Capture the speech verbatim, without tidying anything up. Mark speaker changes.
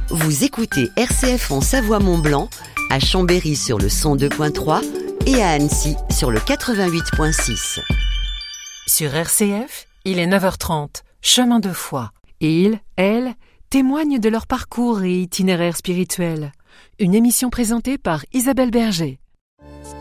Speaker 1: Vous écoutez R C F en Savoie-Mont-Blanc, à Chambéry sur le cent deux point trois et à Annecy sur le quatre-vingt-huit point six.
Speaker 2: Sur R C F, il est neuf heures trente, chemin de foi. Et ils, elles, témoignent de leur parcours et itinéraire spirituel. Une émission présentée par Isabelle Berger.